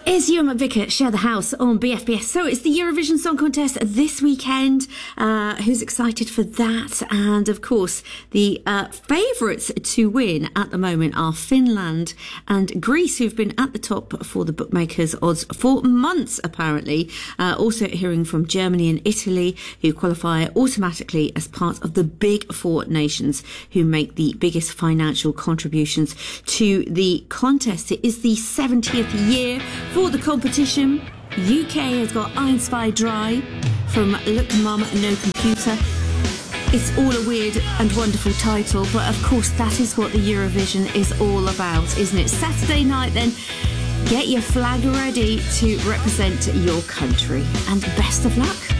It's Ewan McVicar, Share the House on BFBS. So it's the Eurovision Song Contest this weekend. Who's excited for that? And of course, the favourites to win at the moment are Finland and Greece, who've been at the top for the bookmakers' odds for months, apparently. Also hearing from Germany and Italy, who qualify automatically as part of the big four nations who make the biggest financial contributions to the contest. It is the 70th year for the competition. UK has got Ein, Zwei, Drei from Look Mum No Computer. It's all a weird and wonderful title, but of course that is what the Eurovision is all about, isn't it? Saturday night then, get your flag ready to represent your country, and best of luck.